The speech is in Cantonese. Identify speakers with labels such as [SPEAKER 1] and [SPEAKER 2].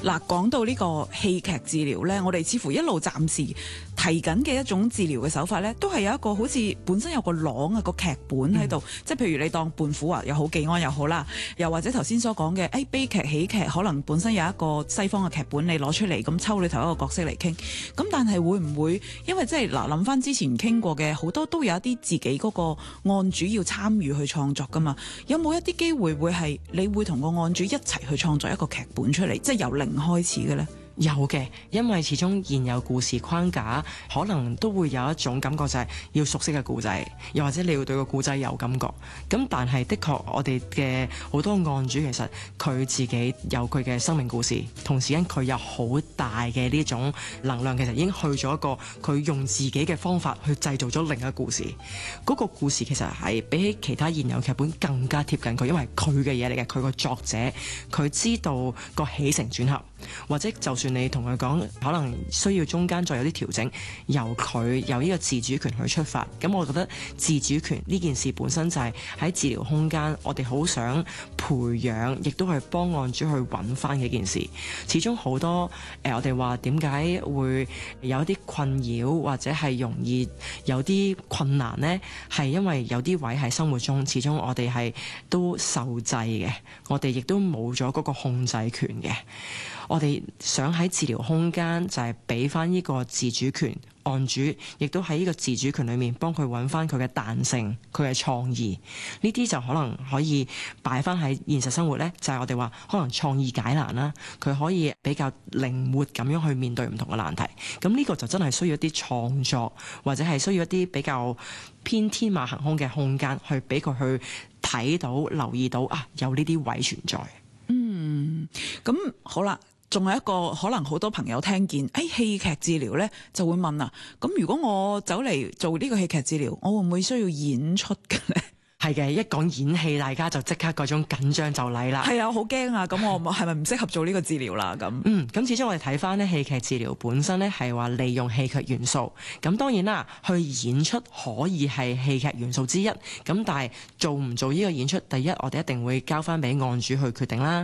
[SPEAKER 1] 嗱，講到呢個戲劇治療呢，我哋似乎一路暫時提緊嘅一種治療嘅手法呢，都係有一個好似本身有個廊啊，個劇本喺度，即係譬如你當胖虎啊又好，技安又好啦，又或者頭先所講嘅，悲劇喜劇可能本身有一個西方嘅劇本，你攞出嚟咁抽裏頭一個角色嚟傾，咁但係會唔會因為即係嗱諗翻之前傾過嘅好多都有一啲自己嗰個案主要參與去創作噶嘛？有冇一啲機會會係你會同個案主一齊去創作一個劇本出嚟，即係由零開始嘅呢？
[SPEAKER 2] 有嘅，因為始終現有故事框架，可能都會有一種感覺就係要熟悉嘅故仔，又或者你要對個故仔有感覺。咁但係的確，我哋嘅好多案主其實佢自己有佢嘅生命故事，同時間佢有好大嘅呢種能量，其實已經去咗一個佢用自己嘅方法去製造咗另一個故事。嗰個故事其實係比起其他現有劇本更加貼近佢，因為佢嘅嘢嚟嘅，佢個作者佢知道個起承轉合，或者就算你同佢講可能需要中間再有啲調整，由佢有呢個自主權去出發。咁我覺得自主權呢件事本身就係喺治療空間我哋好想培養，亦都係幫案主去揾翻嘅件事。始終好多我哋話點解會有啲困擾或者係容易有啲困難呢？係因為有啲位喺生活中始終我哋係都受制嘅，我哋亦都冇咗嗰個控制權嘅。我哋想喺治療空間就係俾翻呢個自主權，案主亦都喺呢個自主權裏面幫佢揾翻佢嘅彈性、佢嘅創意。呢啲就可能可以擺翻喺現實生活呢，就係我哋話可能創意解難啦，佢可以比較靈活咁樣去面對唔同嘅難題。咁呢個就真係需要一啲創作，或者係需要一啲比較偏天馬行空嘅空間，去俾佢去睇到、留意到有呢啲位存在。
[SPEAKER 1] 咁好啦。仲有一個可能好多朋友聽見，戲劇治療呢就會問咁如果我走嚟做呢個戲劇治療，我會唔會需要演出嘅呢？
[SPEAKER 2] 係嘅，一講演戲，大家就即刻嗰種緊張就嚟啦。係
[SPEAKER 1] 啊，好驚啊！咁我係咪唔適合做呢個治療啦？
[SPEAKER 2] 咁始終我哋睇翻呢戲劇治療本身呢係話利用戲劇元素。咁當然啦，去演出可以係戲劇元素之一。咁但係做唔做呢個演出，第一我哋一定會交翻俾案主去決定啦。